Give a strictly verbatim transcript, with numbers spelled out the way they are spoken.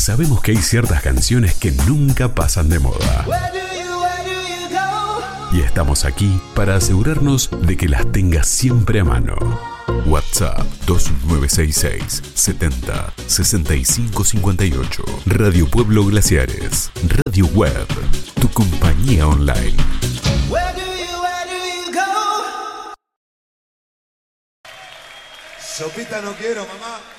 Sabemos que hay ciertas canciones que nunca pasan de moda. Y estamos aquí para asegurarnos de que las tengas siempre a mano. WhatsApp dos nueve seis seis, setenta, sesenta y cinco cincuenta y ocho. Radio Pueblo Glaciares. Radio Web. Tu compañía online. Sopita no quiero, mamá.